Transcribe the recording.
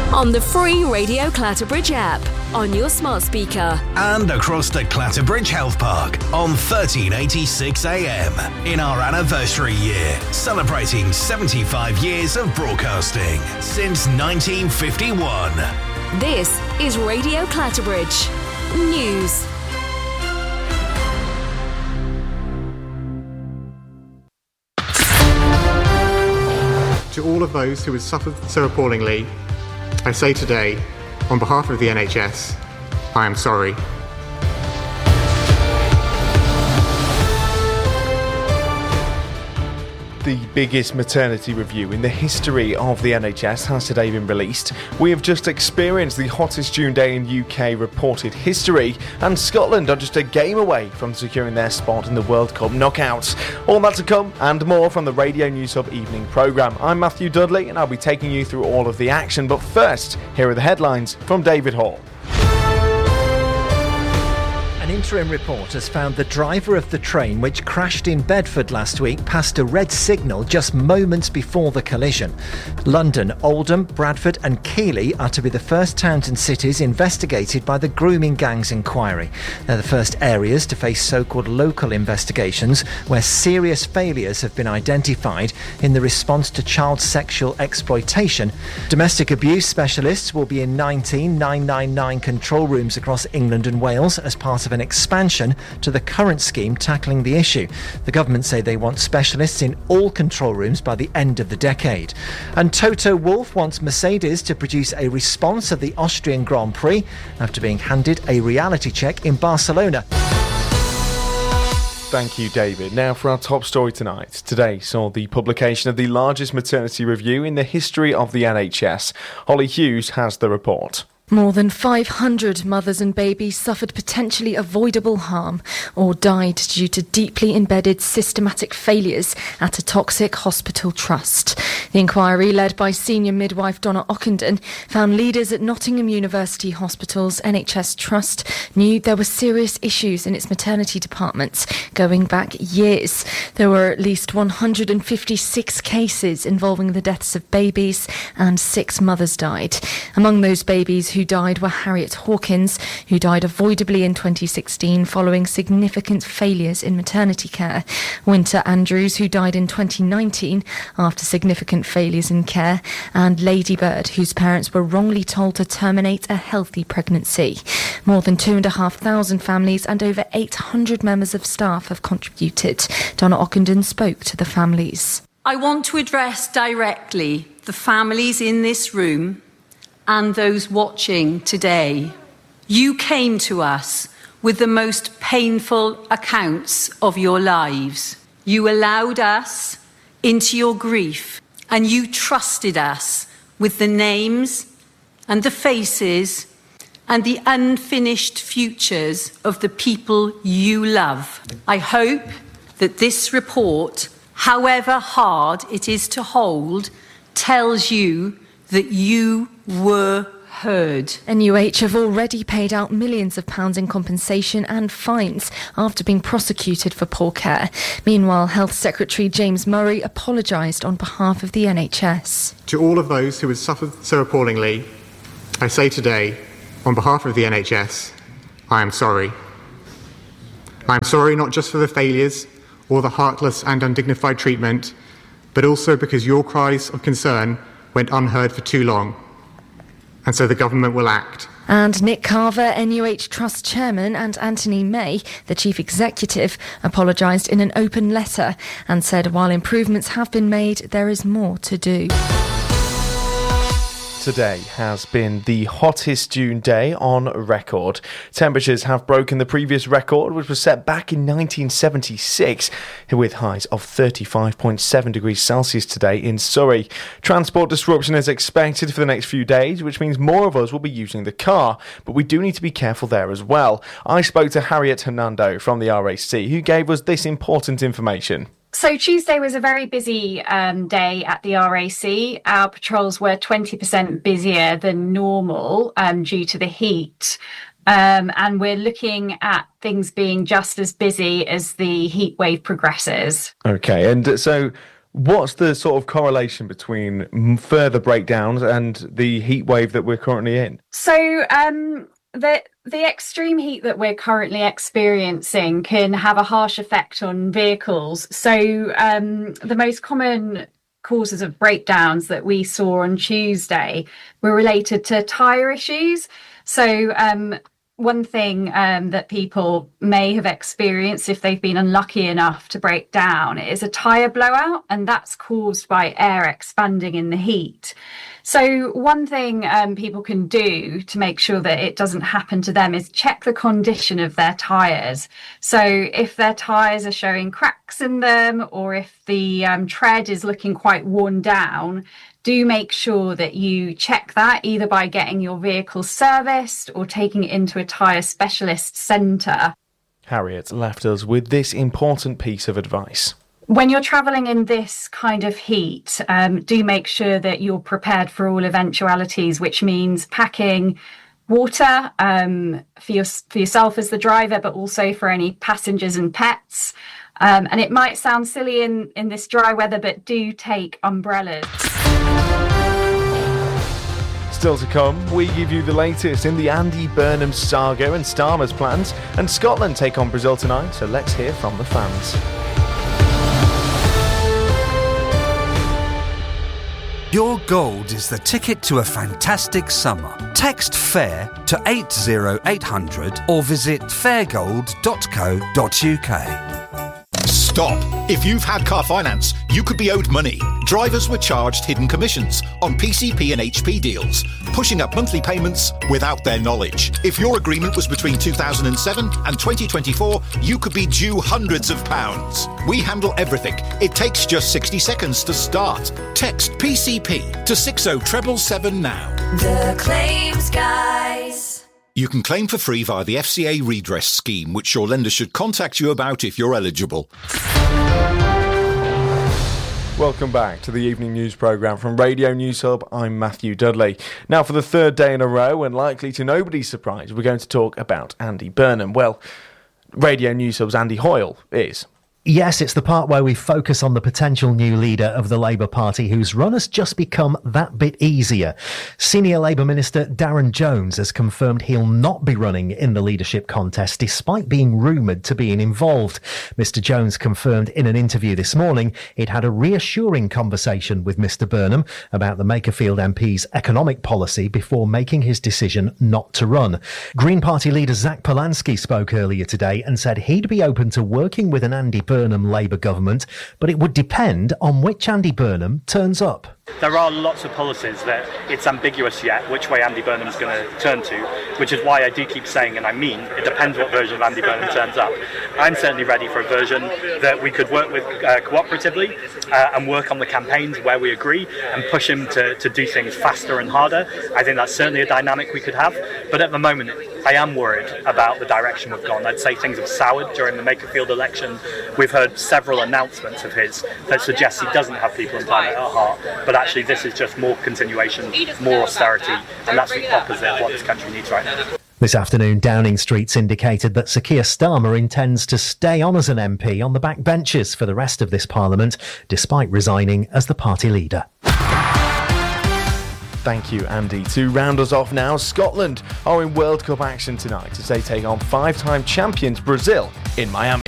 On the free Radio Clatterbridge app, on your smart speaker. And across the Clatterbridge Health Park on 1386 AM. In our anniversary year, celebrating 75 years of broadcasting since 1951. This is Radio Clatterbridge News. To all of those who have suffered so appallingly, I say today, on behalf of the NHS, I am sorry. The biggest maternity review in the history of the NHS has today been released. We have just experienced the hottest June day in UK reported history, and Scotland are just a game away from securing their spot in the World Cup knockouts. All that to come and more from the Radio News Hub evening programme. I'm Matthew Dudley and I'll be taking you through all of the action, but first, here are the headlines from David Hall. An interim report has found the driver of the train which crashed in Bedford last week passed a red signal just moments before the collision. London, Oldham, Bradford and Keighley are to be the first towns and cities investigated by the Grooming Gangs inquiry. They're the first areas to face so-called local investigations where serious failures have been identified in the response to child sexual exploitation. Domestic abuse specialists will be in 19 999 control rooms across England and Wales as part of an expansion to the current scheme tackling the issue. The government say they want specialists in all control rooms by the end of the decade. And Toto Wolff wants Mercedes to produce a response of the Austrian Grand Prix after being handed a reality check in Barcelona. Thank you, David. Now for our top story tonight. Today saw the publication of the largest maternity review in the history of the NHS. Holly Hughes has the report. More than 500 mothers and babies suffered potentially avoidable harm or died due to deeply embedded systematic failures at a toxic hospital trust. The inquiry, led by senior midwife Donna Ockenden, found leaders at Nottingham University Hospital's NHS Trust knew there were serious issues in its maternity departments going back years. There were at least 156 cases involving the deaths of babies, and 6 mothers died. Among those babies who died were Harriet Hawkins, who died avoidably in 2016 following significant failures in maternity care, Winter Andrews, who died in 2019 after significant failures in care, and Lady Bird, whose parents were wrongly told to terminate a healthy pregnancy. More than 2,500 families and over 800 members of staff have contributed. Donna Ockenden spoke to the families. I want to address directly the families in this room and those watching today. You came to us with the most painful accounts of your lives. You allowed us into your grief, and you trusted us with the names and the faces and the unfinished futures of the people you love. I hope that this report, however hard it is to hold, tells you that you were heard. NUH have already paid out millions of pounds in compensation and fines after being prosecuted for poor care. Meanwhile, Health Secretary James Murray apologised on behalf of the NHS. To all of those who have suffered so appallingly, I say today, on behalf of the NHS, I am sorry. I am sorry not just for the failures or the heartless and undignified treatment, but also because your cries of concern went unheard for too long. And so the government will act. And Nick Carver, NUH Trust Chairman, and Anthony May, the Chief Executive, apologised in an open letter and said while improvements have been made, there is more to do. Today has been the hottest June day on record. Temperatures have broken the previous record, which was set back in 1976, with highs of 35.7 degrees Celsius today in Surrey. Transport disruption is expected for the next few days, which means more of us will be using the car, but we do need to be careful there as well. I spoke to Harriet Hernando from the RAC, who gave us this important information. So Tuesday was a very busy day at the RAC. Our patrols were 20% busier than normal due to the heat. And we're looking at things being just as busy as the heat wave progresses. Okay, and so What's the sort of correlation between further breakdowns and the heat wave that we're currently in? So the extreme heat that we're currently experiencing can have a harsh effect on vehicles. So the most common causes of breakdowns that we saw on Tuesday were related to tyre issues. So one thing that people may have experienced if they've been unlucky enough to break down is a tyre blowout, and that's caused by air expanding in the heat. So one thing people can do to make sure that it doesn't happen to them is check the condition of their tyres. So if their tyres are showing cracks in them, or if the tread is looking quite worn down, do make sure that you check that either by getting your vehicle serviced or taking it into a tyre specialist centre. Harriet left us with this important piece of advice. When you're travelling in this kind of heat, do make sure that you're prepared for all eventualities, which means packing water for yourself as the driver, but also for any passengers and pets. And it might sound silly in this dry weather, but do take umbrellas. Still to come, we give you the latest in the Andy Burnham saga and Starmer's plans, and Scotland take on Brazil tonight, so let's hear from the fans. Your gold is the ticket to a fantastic summer. Text FAIR to 80800 or visit fairgold.co.uk. Stop! If you've had car finance, you could be owed money. Drivers were charged hidden commissions on PCP and HP deals, pushing up monthly payments without their knowledge. If your agreement was between 2007 and 2024, you could be due hundreds of pounds. We handle everything. It takes just 60 seconds to start. Text PCP to 60777 now. The Claims Guys. You can claim for free via the FCA redress scheme, which your lender should contact you about if you're eligible. Welcome back to the evening news programme from Radio News Hub. I'm Matthew Dudley. Now, for the third day in a row, and likely to nobody's surprise, we're going to talk about Andy Burnham. Well, Radio News Hub's Andy Hoyle is. Yes, it's the part where we focus on the potential new leader of the Labour Party whose run has just become that bit easier. Senior Labour Minister Darren Jones has confirmed he'll not be running in the leadership contest despite being rumoured to being involved. Mr Jones confirmed in an interview this morning he'd had a reassuring conversation with Mr Burnham about the Makerfield MP's economic policy before making his decision not to run. Green Party leader Zach Polanski spoke earlier today and said he'd be open to working with an Andy Burnham Labour government, but it would depend on which Andy Burnham turns up. There are lots of policies that it's ambiguous yet which way Andy Burnham's going to turn to, which is why I do keep saying, and I mean, it depends what version of Andy Burnham turns up. I'm certainly ready for a version that we could work with cooperatively and work on the campaigns where we agree and push him to do things faster and harder. I think that's certainly a dynamic we could have, but at the moment I am worried about the direction we've gone. I'd say things have soured during the Makerfield election. We've heard several announcements of his that suggest he doesn't have people in climate at heart, but actually this is just more continuation, more austerity, and that's the opposite of what this country needs right now. This afternoon, Downing Street's indicated that Sir Keir Starmer intends to stay on as an MP on the backbenches for the rest of this Parliament, despite resigning as the party leader. Thank you, Andy. To round us off now, Scotland are in World Cup action tonight as they take on five-time champions Brazil in Miami.